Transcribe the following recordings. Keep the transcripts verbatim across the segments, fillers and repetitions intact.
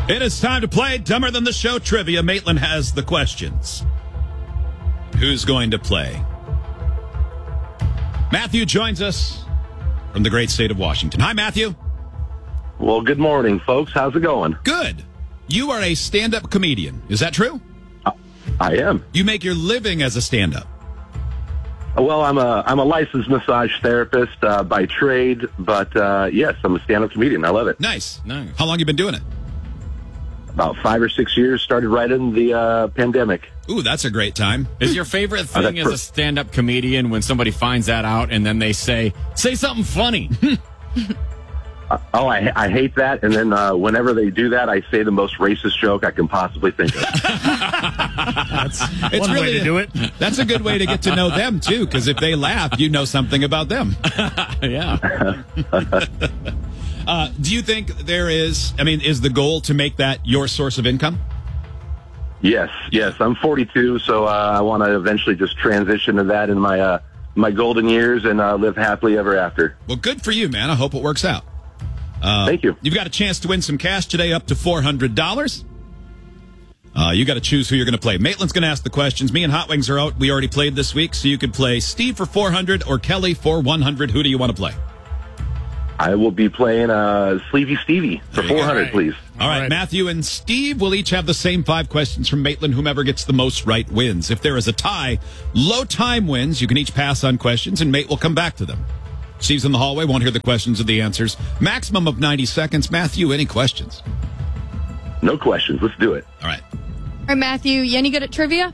It is time to play Dumber Than the Show Trivia. Maitland has the questions. Who's going to play? Matthew joins us from the great state of Washington. Hi, Matthew. Well, good morning, folks. How's it going? Good. You are a stand-up comedian. Is that true? Uh, I am. You make your living as a stand-up. Well, I'm a I'm a licensed massage therapist uh, by trade, but uh, yes, I'm a stand-up comedian. I love it. Nice. Nice. How long you been doing it? About five or six years. Started right in the uh, pandemic. Ooh, that's a great time. Is your favorite Oh, thing that's as per- a stand-up comedian when somebody finds that out and then they say, say something funny? Uh, oh, I, I hate that. And then uh, whenever they do that, I say the most racist joke I can possibly think of. That's It's one really way to do it. That's a good way to get to know them, too, because if they laugh, you know something about them. Yeah. Uh, do you think there is, I mean, is the goal to make that your source of income? Yes, yes. I'm forty-two, so uh, I want to eventually just transition to that in my uh, my golden years and uh, live happily ever after. Well, good for you, man. I hope it works out. Uh, Thank you. You've got a chance to win some cash today, up to four hundred dollars. Uh, you got to choose who you're going to play. Maitland's going to ask the questions. Me and Hot Wings are out. We already played this week, so you could play Steve for four hundred or Kelly for one hundred. Who do you want to play? I will be playing uh, Sleepy Stevie for There you go. four hundred, Right. please. All right, right. Matthew and Steve will each have the same five questions from Maitland. Whomever gets the most right wins. If there is a tie, low time wins. You can each pass on questions, and Mate will come back to them. Steve's in the hallway, won't hear the questions or the answers. Maximum of ninety seconds. Matthew, any questions? No questions. Let's do it. All right. All right, Matthew, you any good at trivia?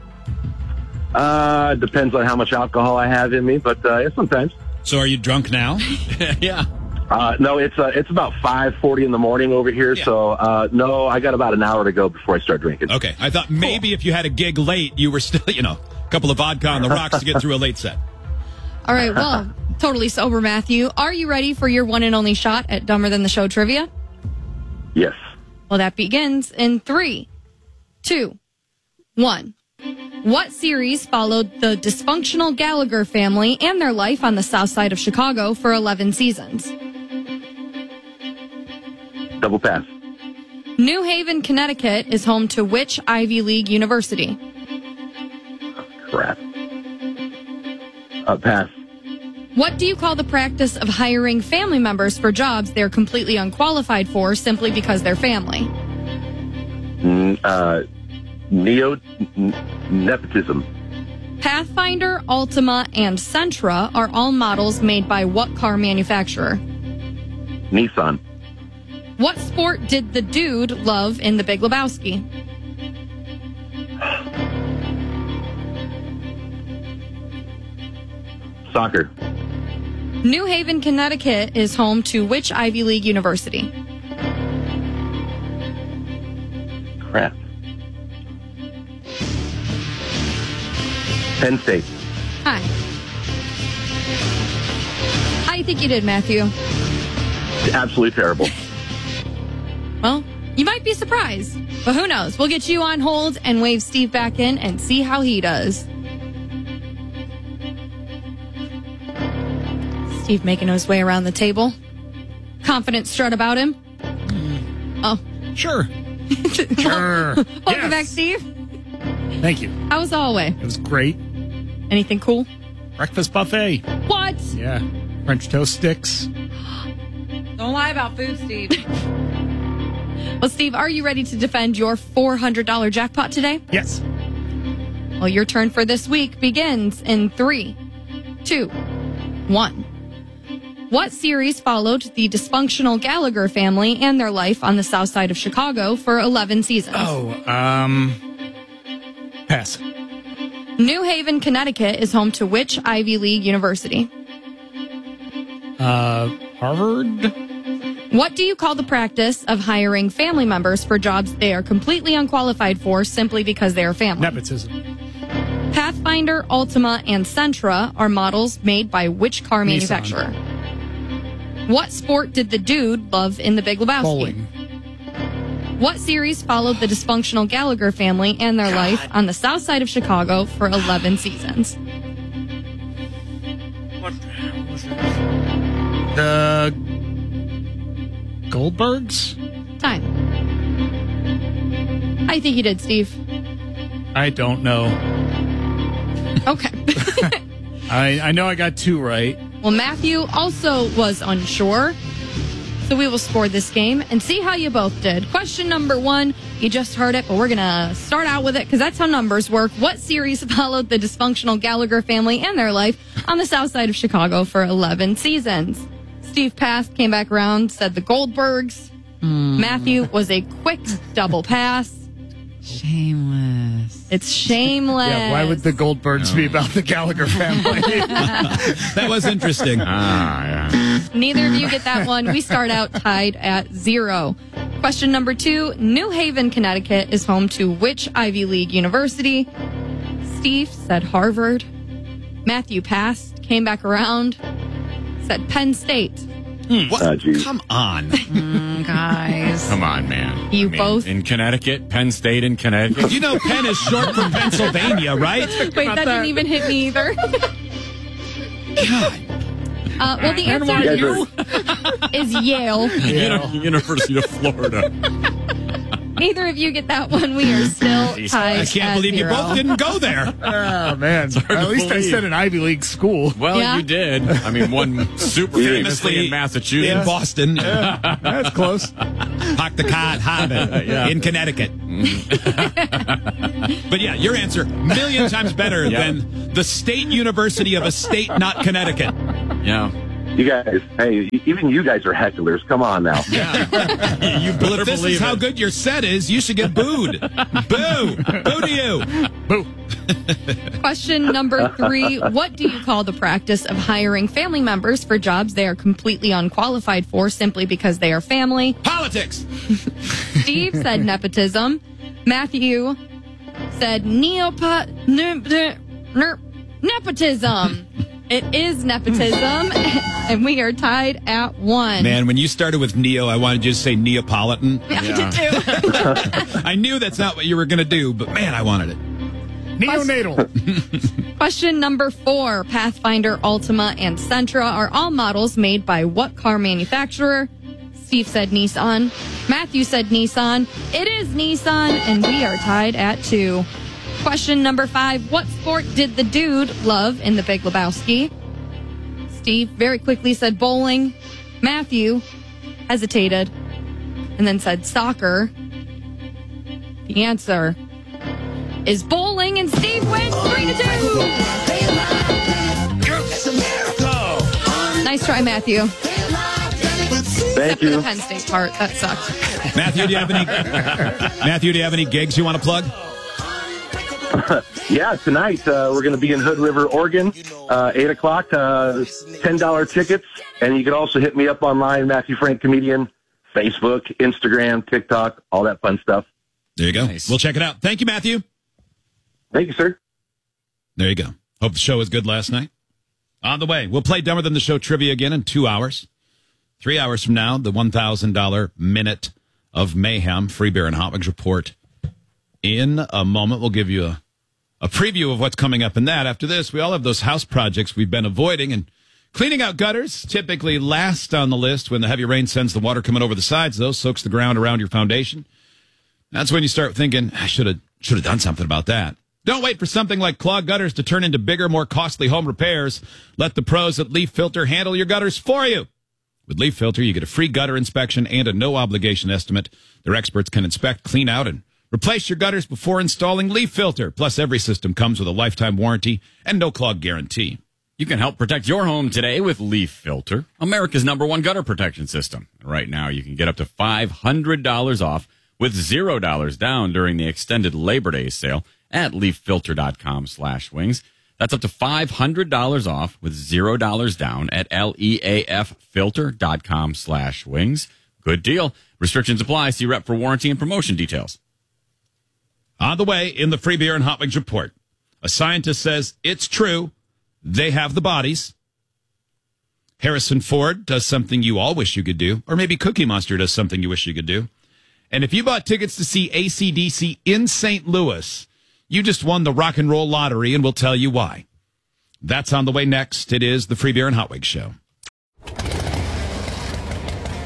Uh, depends on how much alcohol I have in me, but uh, yeah, sometimes. So are you drunk now? Yeah. Uh, no, it's uh, it's about five forty in the morning over here, Yeah. so uh, no, I got about an hour to go before I start drinking. Okay. I thought maybe if you had a gig late, you were still, you know, a couple of vodka on the rocks to get through a late set. All right, well, totally sober, Matthew. Are you ready for your one and only shot at Dumber Than the Show trivia? Yes. Well, that begins in three, two, one. What series followed the dysfunctional Gallagher family and their life on the south side of Chicago for eleven seasons? Double pass. New Haven, Connecticut is home to which Ivy League university? Crap. Uh, pass. What do you call the practice of hiring family members for jobs they're completely unqualified for simply because they're family? N- uh, neo n- nepotism. Pathfinder, Altima, and Sentra are all models made by what car manufacturer? Nissan. What sport did the dude love in The Big Lebowski? Soccer. New Haven, Connecticut is home to which Ivy League university? Crap. Penn State. Hi. How do you think you did, Matthew? Absolutely terrible. Well, you might be surprised, but who knows? We'll get you on hold and wave Steve back in and see how he does. Steve making his way around the table. Confident strut about him. Oh. Sure. Sure. Welcome Yes. back, Steve. Thank you. How was the hallway? It was great. Anything cool? Breakfast buffet. What? Yeah. French toast sticks. Don't lie about food, Steve. Well, Steve, are you ready to defend your four hundred dollars jackpot today? Yes. Well, your turn for this week begins in three, two, one. What series followed the dysfunctional Gallagher family and their life on the south side of Chicago for eleven seasons? Oh, um, pass. New Haven, Connecticut is home to which Ivy League university? Uh, Harvard? What do you call the practice of hiring family members for jobs they are completely unqualified for simply because they are family? Nepotism. Pathfinder, Altima, and Sentra are models made by which car manufacturer? What sport did the dude love in The Big Lebowski? Bowling. What series followed the dysfunctional Gallagher family and their life on the south side of Chicago for eleven seasons? What was it? The Goldbergs? Time. I think you did, Steve. I don't know. Okay. I I know I got two right. Well, Matthew also was unsure. So we will score this game and see how you both did. Question number one, you just heard it, but we're going to start out with it because that's how numbers work. What series followed the dysfunctional Gallagher family and their life on the south side of Chicago for eleven seasons? Steve passed, came back around, said the Goldbergs. Mm. Matthew was a quick double pass. Shameless. It's shameless. Yeah, why would the Goldbergs be about the Gallagher family? That was interesting. Ah, yeah. Neither of you get that one. We start out tied at zero. Question number two. New Haven, Connecticut is home to which Ivy League university? Steve said Harvard. Matthew passed, came back around, said Penn State. What? Oh, geez. Come on. Mm, guys. Come on, man. You I mean, both- in Connecticut, Penn State in Connecticut. You know Penn is short for Pennsylvania, right? Wait, that, didn't even hit me either. God. Uh, well, the You answer guys are, is Yale. Uni- University of Florida. Neither of you get that one. We are still tied. I can't at believe zero. you both didn't go there. Oh, man. hard At to least I believe. said an Ivy League school. Well, Yeah. you did. I mean, one super famously in Massachusetts. in Boston, That's close. Park the car at Harvard, Yeah. in Connecticut. But yeah, your answer, a million times better Yeah. than the State University of a state not Connecticut. Yeah. you guys, hey, even you guys are hecklers. Come on now. Yeah. You better Well, if this believe is how it. good your set is, you should get booed. Boo! Boo to you. Boo. Question number three. What do you call the practice of hiring family members for jobs they are completely unqualified for simply because they are family? Politics. Steve said nepotism. Matthew said neopa, ne, ne, ne, nepotism. It is nepotism, and we are tied at one. Man, when you started with Neo, I wanted you to say Neapolitan. I did too. I knew that's not what you were going to do, but man, I wanted it. Neonatal. Question number four. Pathfinder, Altima, and Sentra are all models made by what car manufacturer? Steve said Nissan. Matthew said Nissan. It is Nissan, and we are tied at two. Question number five. What sport did the dude love in The Big Lebowski? Steve very quickly said bowling. Matthew hesitated and then said soccer. The answer is bowling, and Steve wins three to two. Nice try, Matthew. Thank Except for the you. Penn State part. That sucked. Matthew, do you have any? Matthew, do you have any gigs you want to plug? Yeah, tonight uh, we're going to be in Hood River, Oregon, uh, eight o'clock, uh, ten dollar tickets. And you can also hit me up online, Matthew Frank Comedian, Facebook, Instagram, TikTok, all that fun stuff. There you go. Nice. We'll check it out. Thank you, Matthew. Thank you, sir. There you go. Hope the show was good last night. On the way, we'll play Dumber Than the Show trivia again in two hours. Three hours from now, the one thousand dollars Minute of Mayhem, Free Beer and Hot Wings report. In a moment, we'll give you a, a preview of what's coming up in that. After this, we all have those house projects we've been avoiding, and cleaning out gutters, typically last on the list when the heavy rain sends the water coming over the sides, though, soaks the ground around your foundation. That's when you start thinking, I should have should have done something about that. Don't wait for something like clogged gutters to turn into bigger, more costly home repairs. Let the pros at Leaf Filter handle your gutters for you. With Leaf Filter, you get a free gutter inspection and a no-obligation estimate. Their experts can inspect, clean out, and replace your gutters before installing Leaf Filter. Plus, every system comes with a lifetime warranty and no clog guarantee. You can help protect your home today with Leaf Filter, America's number one gutter protection system. Right now, you can get up to five hundred dollars off with zero dollars down during the extended Labor Day sale at leaffilter.com slash wings. That's up to five hundred dollars off with zero dollars down at leaffilter.com slash wings. Good deal. Restrictions apply. See rep for warranty and promotion details. On the way, in the Free Beer and Hot Wings report, a scientist says it's true. They have the bodies. Harrison Ford does something you all wish you could do, or maybe Cookie Monster does something you wish you could do. And if you bought tickets to see A C D C in Saint Louis, you just won the rock and roll lottery, and we'll tell you why. That's on the way next. It is the Free Beer and Hot Wings Show.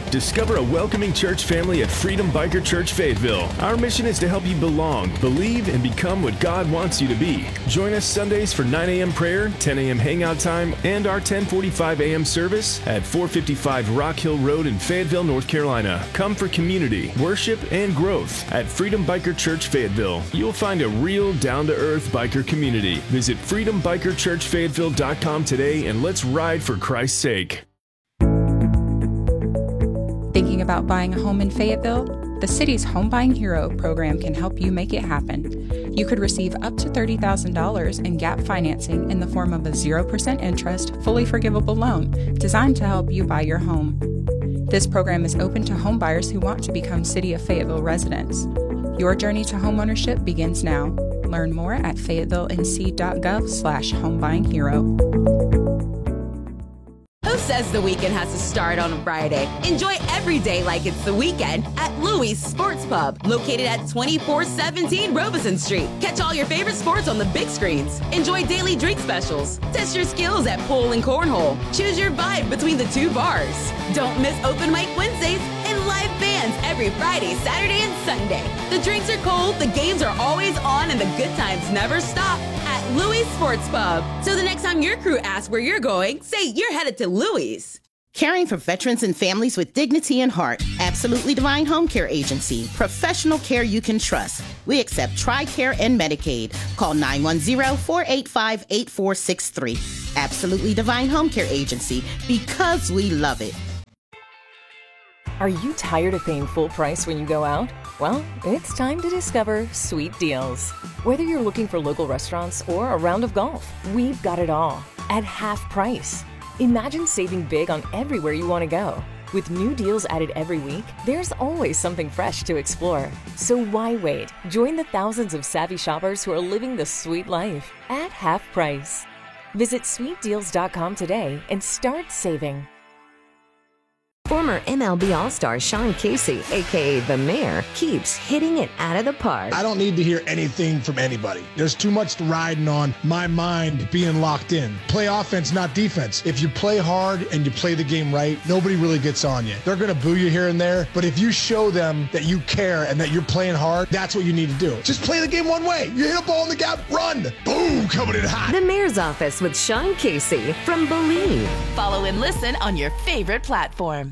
Discover a welcoming church family at Freedom Biker Church Fayetteville. Our mission is to help you belong, believe, and become what God wants you to be. Join us Sundays for nine a.m. prayer, ten a.m. hangout time, and our ten forty-five a.m. service at four fifty-five Rock Hill Road in Fayetteville, North Carolina. Come for community, worship, and growth at Freedom Biker Church Fayetteville. You'll find a real down-to-earth biker community. Visit freedom biker church fayetteville dot com today and let's ride for Christ's sake. Thinking about buying a home in Fayetteville? The city's Home Buying Hero program can help you make it happen. You could receive up to thirty thousand dollars in gap financing in the form of a zero percent interest, fully forgivable loan designed to help you buy your home. This program is open to home buyers who want to become City of Fayetteville residents. Your journey to homeownership begins now. Learn more at fayetteville.nc.gov slash homebuyinghero. Who says the weekend has to start on a Friday? Enjoy every day like it's the weekend at Louis Sports Pub, located at twenty-four seventeen Robeson Street. Catch all your favorite sports on the big screens. Enjoy daily drink specials. Test your skills at pool and cornhole. Choose your vibe between the two bars. Don't miss Open Mic Wednesdays and live bands every Friday, Saturday, and Sunday. The drinks are cold, the games are always on, and the good times never stop at Louis Sports Pub. So the next time your crew asks where you're going, say you're headed to Louis. Caring for veterans and families with dignity and heart. Absolutely Divine Home Care Agency. Professional care you can trust. We accept TRICARE and Medicaid. Call nine one zero, four eight five, eight four six three. Absolutely Divine Home Care Agency, because we love it. Are you tired of paying full price when you go out? Well, it's time to discover Sweet Deals. Whether you're looking for local restaurants or a round of golf, we've got it all at half price. Imagine saving big on everywhere you want to go. With new deals added every week, there's always something fresh to explore. So why wait? Join the thousands of savvy shoppers who are living the sweet life at half price. Visit sweet deals dot com today and start saving. Former M L B All-Star Sean Casey, a k a. The Mayor, keeps hitting it out of the park. I don't need to hear anything from anybody. There's too much riding on my mind being locked in. Play offense, not defense. If you play hard and you play the game right, nobody really gets on you. They're going to boo you here and there, but if you show them that you care and that you're playing hard, that's what you need to do. Just play the game one way. You hit a ball in the gap, run. Boom, coming in hot. The Mayor's Office with Sean Casey from Believe. Follow and listen on your favorite platform.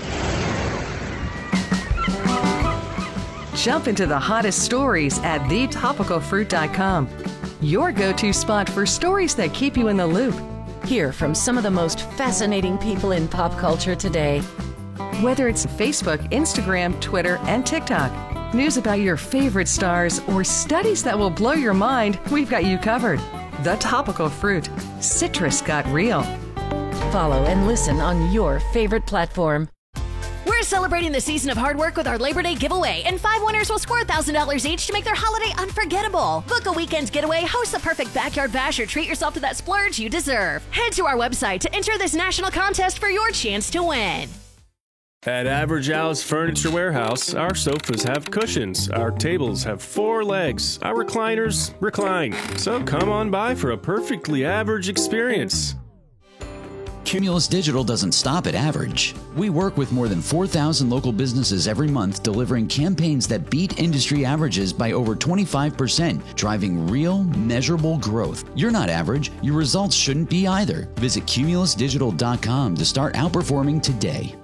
Jump into the hottest stories at the topical fruit dot com. Your go-to spot for stories that keep you in the loop. Hear from some of the most fascinating people in pop culture today. Whether it's Facebook, Instagram, Twitter, and TikTok, news about your favorite stars, or studies that will blow your mind, we've got you covered. The Topical Fruit. Citrus got real. Follow and listen on your favorite platform. We're celebrating the season of hard work with our Labor Day giveaway, and five winners will score one thousand dollars each to make their holiday unforgettable. Book a weekend getaway, host the perfect backyard bash, or treat yourself to that splurge you deserve. Head to our website to enter this national contest for your chance to win. At Average Al's Furniture Warehouse, our sofas have cushions, our tables have four legs, our recliners recline. So come on by for a perfectly average experience. Cumulus Digital doesn't stop at average. We work with more than four thousand local businesses every month, delivering campaigns that beat industry averages by over twenty-five percent, driving real, measurable growth. You're not average. Your results shouldn't be either. Visit cumulus digital dot com to start outperforming today.